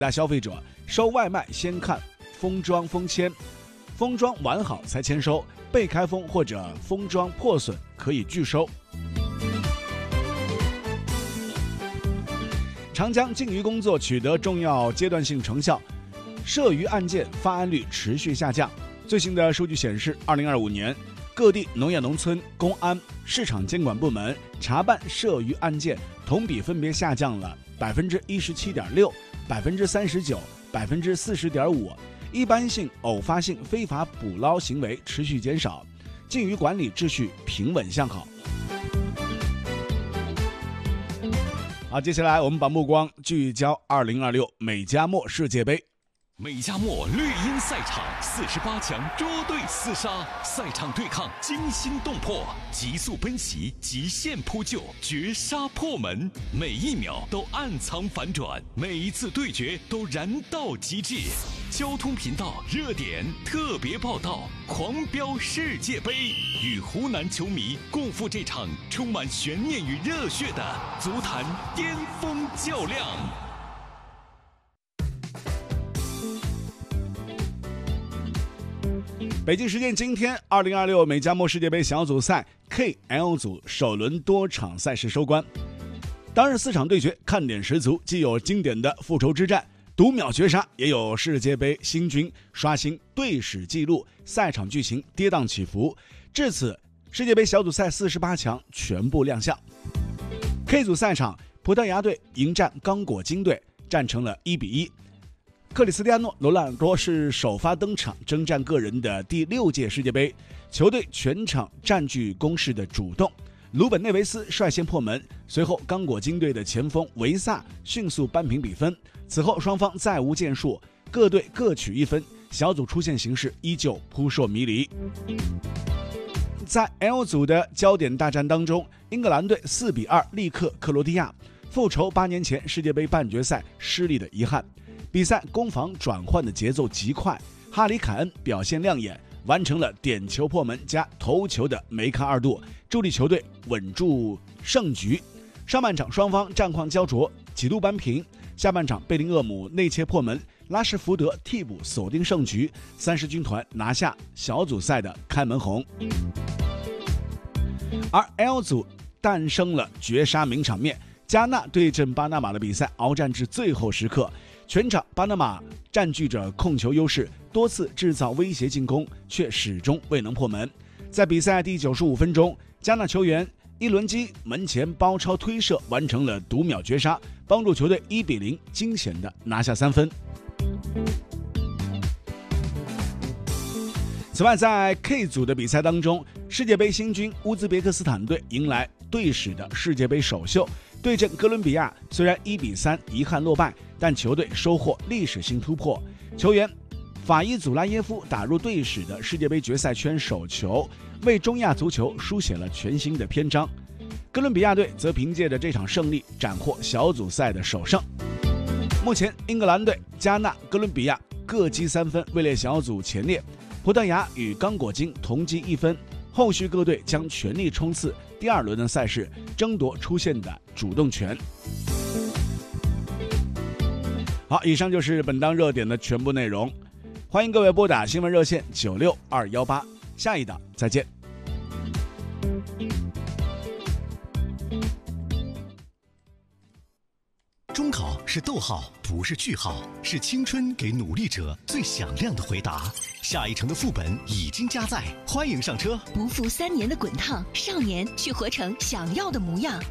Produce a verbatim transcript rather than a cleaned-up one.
大消费者收外卖先看封装封签，封装完好才签收，被开封或者封装破损可以拒收。长江禁渔工作取得重要阶段性成效，涉渔案件发案率持续下降。最新的数据显示，二零二五年各地农业农村、公安、市场监管部门查办涉渔案件同比分别下降了百分之一十七点六、百分之三十九、百分之四十点五。一般性、偶发性非法捕捞行为持续减少，禁渔管理秩序平稳向好。好，接下来我们把目光聚焦二零二六美加墨世界杯。 美加墨绿茵赛场四十八强捉对厮杀，赛场对抗惊心动魄，急速奔袭，极限扑救，绝杀破门，每一秒都暗藏反转，每一次对决都燃到极致。交通频道热点特别报道，狂飙世界杯，与湖南球迷共赴这场充满悬念与热血的足坛巅峰较量。 北京时间今天，二零二六美加墨世界杯小组赛 K L 组首轮多场赛事收官。当日四场对决看点十足，既有经典的复仇之战、读秒绝杀，也有世界杯新军刷新队史纪录，赛场剧情跌宕起伏。至此，世界杯小组赛四十八强全部亮相。K 组赛场，葡萄牙队迎战刚果金队，战成了一比一。克里斯蒂亚诺·罗纳尔多是首发登场，征战个人的第六届世界杯，球队全场占据攻势的主动。鲁本内维斯率先破门，随后刚果金队的前锋维萨迅速扳平比分。此后双方再无建树，各队各取一分，小组出线形势依旧扑朔迷离。在 L 组的焦点大战当中，英格兰队四比二力克克罗地亚，复仇八年前世界杯半决赛失利的遗憾。比赛攻防转换的节奏极快，哈里凯恩表现亮眼，完成了点球破门加头球的梅开二度，助力球队稳住胜局。上半场双方战况焦灼，几度扳平。下半场贝林厄姆内切破门，拉什福德替补锁定胜局，三狮军团拿下小组赛的开门红。而 L 组诞生了绝杀名场面，加纳对阵巴拿马的比赛鏖战至最后时刻。全场巴拿马占据着控球优势，多次制造威胁进攻，却始终未能破门。在比赛第九十五分钟，加纳球员伊伦基门前包抄推射，完成了读秒绝杀，帮助球队一比零惊险地拿下三分。此外，在 K 组的比赛当中，世界杯新军乌兹别克斯坦队迎来队史的世界杯首秀，对阵哥伦比亚，虽然一比三遗憾落败，但球队收获历史性突破。球员法伊祖拉耶夫打入队史的世界杯决赛圈首球，为中亚足球书写了全新的篇章。哥伦比亚队则凭借着这场胜利斩获小组赛的首胜。目前，英格兰队、加纳、哥伦比亚各积三分，位列小组前列。葡萄牙与刚果金同积一分，后续各队将全力冲刺第二轮的赛事，争夺出线的主动权。好，以上就是本档热点的全部内容，欢迎各位拨打新闻热线九六二一八，下一档再见。 中考是逗号，不是句号，是青春给努力者最响亮的回答。下一城的副本已经加载，欢迎上车。 不负三年的滚烫，少年去活成想要的模样。